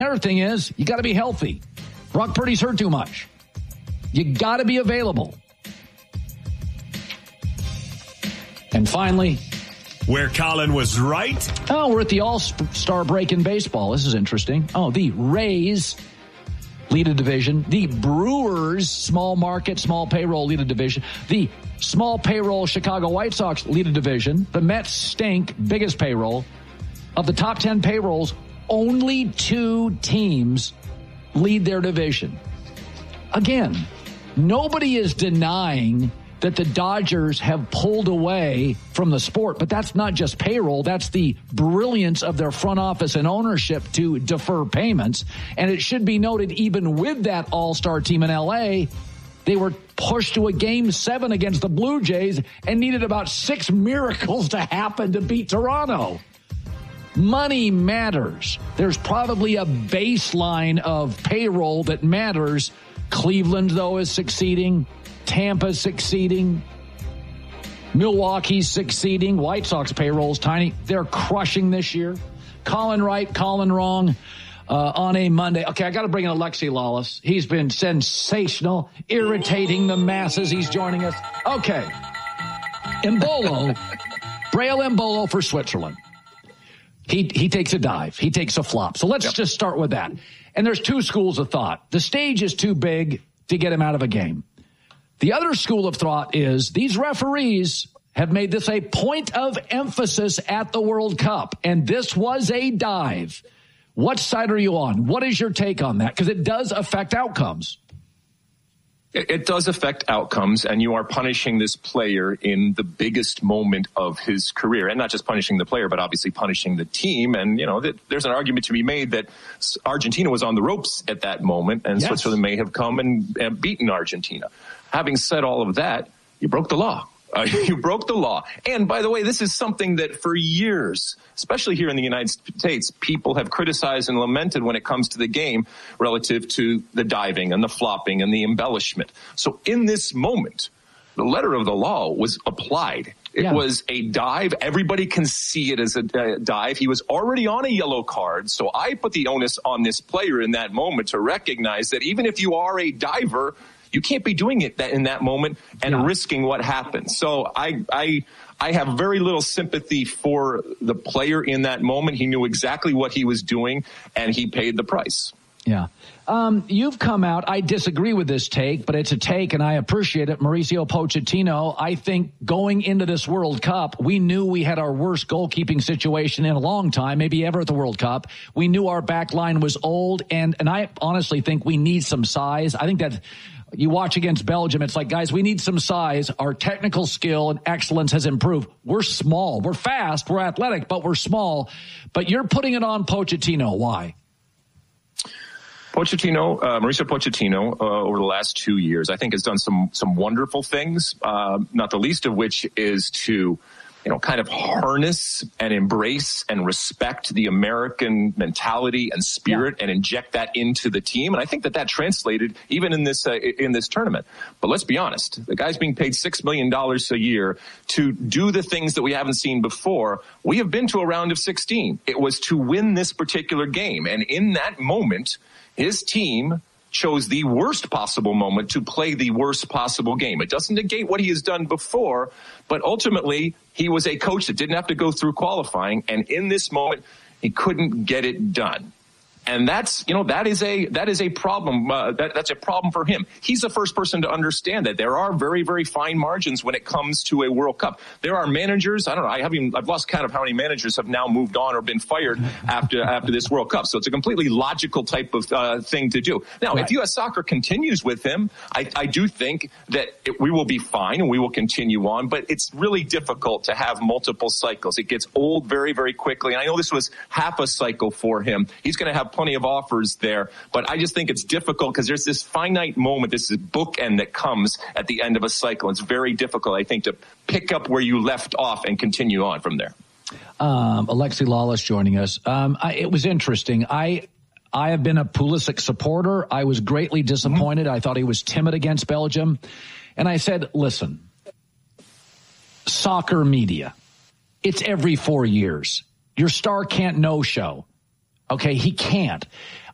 another thing is you got to be healthy. Brock Purdy's hurt too much. You got to be available. And finally, where Colin was right. Oh, we're at the All-Star break in baseball. This is interesting. Oh, the Rays lead a division. The Brewers, small market, small payroll, lead a division. The small payroll Chicago White Sox lead a division. The Mets stink, biggest payroll. Of the top 10 payrolls, only 2 teams lead their division. Again, nobody is denying that the Dodgers have pulled away from the sport, but that's not just payroll. That's the brilliance of their front office and ownership to defer payments. And it should be noted, even with that all-star team in L.A., they were pushed to a Game 7 against the Blue Jays and needed about 6 miracles to happen to beat Toronto. Money matters. There's probably a baseline of payroll that matters. Cleveland, though, is succeeding. Tampa's succeeding. Milwaukee's succeeding. White Sox payroll's tiny. They're crushing this year. Colin right, Colin wrong on a Monday. Okay, I got to bring in Alexi Lalas. He's been sensational, irritating the masses. He's joining us. Okay. Braille Embolo for Switzerland. He takes a dive. He takes a flop. So let's just start with that. And there's 2 schools of thought. The stage is too big to get him out of a game. The other school of thought is these referees have made this a point of emphasis at the World Cup, and this was a dive. What side are you on? What is your take on that? Because it does affect outcomes. It does affect outcomes, and you are punishing this player in the biggest moment of his career, and not just punishing the player, but obviously punishing the team. And, there's an argument to be made that Argentina was on the ropes at that moment, and yes, Switzerland may have come and beaten Argentina. Having said all of that, you broke the law. You broke the law. And by the way, this is something that for years, especially here in the United States, people have criticized and lamented when it comes to the game relative to the diving and the flopping and the embellishment. So in this moment, the letter of the law was applied. It was a dive. Everybody can see it as a dive. He was already on a yellow card. So I put the onus on this player in that moment to recognize that even if you are a diver, you can't be doing it in that moment and risking what happens. So I have very little sympathy for the player in that moment. He knew exactly what he was doing, and he paid the price. Yeah. You've come out. I disagree with this take, but it's a take, and I appreciate it. Mauricio Pochettino, I think going into this World Cup, we knew we had our worst goalkeeping situation in a long time, maybe ever at the World Cup. We knew our back line was old, and I honestly think we need some size. I think that you watch against Belgium, it's like, guys, we need some size. Our technical skill and excellence has improved. We're small. We're fast. We're athletic, but we're small. But you're putting it on Pochettino. Why? Mauricio Pochettino, over the last 2 years, I think has done some wonderful things, not the least of which is to kind of harness and embrace and respect the American mentality and spirit and inject that into the team. And I think that translated even in this tournament. But let's be honest, the guy's being paid $6 million a year to do the things that we haven't seen before. We have been to a round of 16. It was to win this particular game. And in that moment, his team chose the worst possible moment to play the worst possible game. It doesn't negate what he has done before, but ultimately he was a coach that didn't have to go through qualifying, and in this moment he couldn't get it done. And that's that is a problem. That's a problem for him. He's the first person to understand that there are very, very fine margins when it comes to a World Cup. There are managers. I don't know. I've lost count of how many managers have now moved on or been fired after this World Cup. So it's a completely logical type of thing to do. Now, if U.S. Soccer continues with him, I do think that we will be fine and we will continue on. But it's really difficult to have multiple cycles. It gets old very, very quickly. And I know this was half a cycle for him. He's going to have plenty of offers there, but I just think it's difficult because there's this finite moment, this is bookend that comes at the end of a cycle. It's very difficult, I think, to pick up where you left off and continue on from there. Alexi Lalas joining us. It was interesting. I have been a Pulisic supporter. I was greatly disappointed. I thought he was timid against Belgium. And I said, listen, soccer media, it's every 4 years. Your star can't no-show. Okay, he can't.